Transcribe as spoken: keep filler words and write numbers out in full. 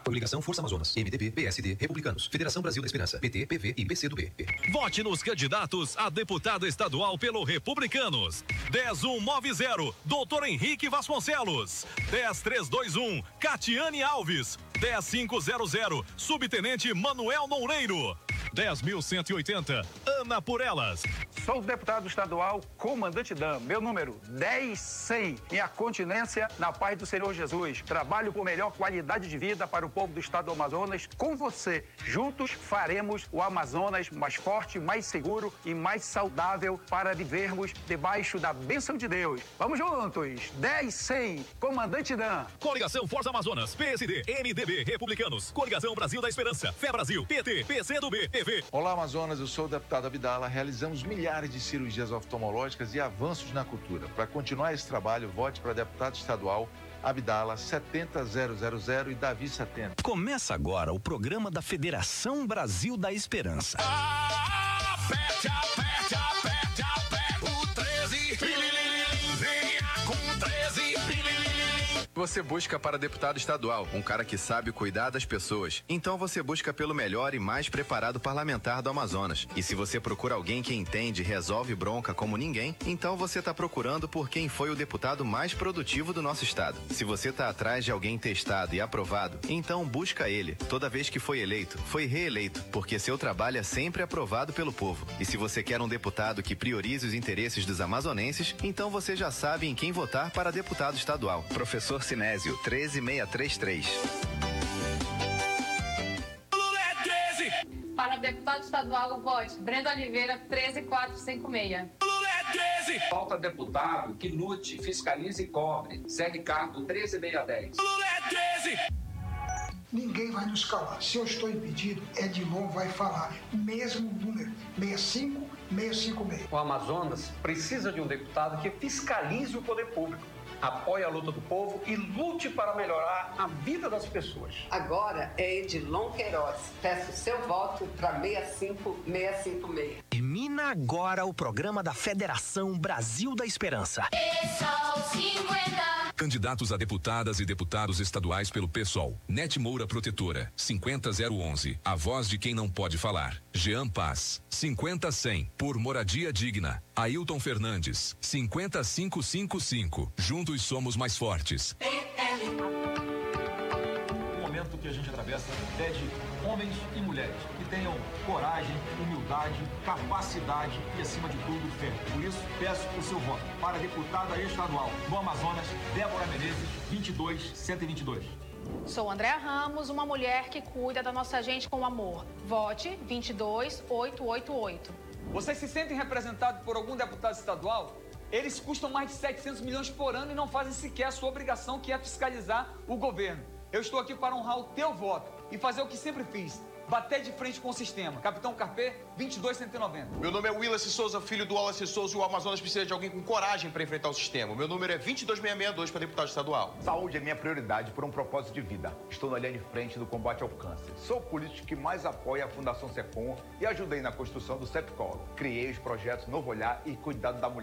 Coligação Força Amazonas, M D B, P S D, Republicanos, Federação Brasil da Esperança, P T, P V e P C do B. Vote nos candidatos a deputado estadual pelo Republicanos. dez um nove zero, doutor Henrique Vasconcelos. dez três dois um, Catiane Alves. dez cinco zero zero, subtenente Manuel Noureiro. dez mil cento e oitenta, Ana por Elas. Sou o deputado estadual Comandante Dan, meu número dez cem. Minha continência na paz do Senhor Jesus. Trabalho por melhor qualidade de vida para o povo do estado do Amazonas. Com você, juntos faremos o Amazonas mais forte, mais seguro e mais saudável para vivermos debaixo da bênção de Deus. Vamos juntos, dez cem, Comandante Dan. Coligação Força Amazonas, P S D, M D B, Republicanos, Coligação Brasil da Esperança, Fé Brasil, P T, P C do B, P V. Olá, Amazonas, eu sou o deputado Abdala. Realizamos milhares de cirurgias oftalmológicas e avanços na cultura. Para continuar esse trabalho, vote para deputado estadual Abdala setenta zero zero zero e Davi setenta. Começa agora o programa da Federação Brasil da Esperança. Aperte, aperte, aperte, aperte o treze. Venha com treze. Você busca para deputado estadual, um cara que sabe cuidar das pessoas. Então você busca pelo melhor e mais preparado parlamentar do Amazonas. E se você procura alguém que entende e resolve bronca como ninguém, então você está procurando por quem foi o deputado mais produtivo do nosso estado. Se você está atrás de alguém testado e aprovado, então busca ele. Toda vez que foi eleito, foi reeleito, porque seu trabalho é sempre aprovado pelo povo. E se você quer um deputado que priorize os interesses dos amazonenses, então você já sabe em quem votar para deputado estadual. Professor Sinésio, treze seiscentos e trinta e três. Para deputado estadual, vote Brenda Oliveira, treze mil quatrocentos e cinquenta e seis. Falta deputado que lute, fiscalize e cobre. Zé Ricardo, treze mil seiscentos e dez. Ninguém vai nos calar. Se eu estou impedido, Edilon vai falar. Mesmo número, sessenta e cinco, seiscentos e cinquenta e seis. O Amazonas precisa de um deputado que fiscalize o poder público, apoie a luta do povo e lute para melhorar a vida das pessoas. Agora é Edilon Queiroz. Peço seu voto para sessenta e cinco, seiscentos e cinquenta e seis. Termina agora o programa da Federação Brasil da Esperança. Candidatos a deputadas e deputados estaduais pelo PSOL. Nete Moura Protetora, cinquenta zero onze. A voz de quem não pode falar. Jean Paz, cinquenta cem. Por moradia digna. Ailton Fernandes, cinquenta cinco cinquenta e cinco. Juntos somos mais fortes. O momento que a gente atravessa pede homens e mulheres que tenham coragem, humildade, capacidade e, acima de tudo, fé. Por isso, peço o seu voto para deputada estadual do Amazonas, Débora Menezes, vinte e dois, cento e vinte e dois. Sou Andréa Ramos, uma mulher que cuida da nossa gente com amor. Vote vinte e dois mil oitocentos e oitenta e oito. Vocês se sentem representados por algum deputado estadual? Eles custam mais de setecentos milhões por ano e não fazem sequer a sua obrigação, que é fiscalizar o governo. Eu estou aqui para honrar o teu voto e fazer o que sempre fiz. Bater de frente com o sistema. Capitão Carpê, vinte e dois, cento e noventa. Meu nome é Willis Souza, filho do Wallace Souza, e o Amazonas precisa de alguém com coragem para enfrentar o sistema. Meu número é vinte e dois mil seiscentos e sessenta e dois para deputado estadual. Saúde é minha prioridade por um propósito de vida. Estou na linha de frente do combate ao câncer. Sou o político que mais apoia a Fundação SECOM e ajudei na construção do CEPCOL. Criei os projetos Novo Olhar e Cuidado da Mulher.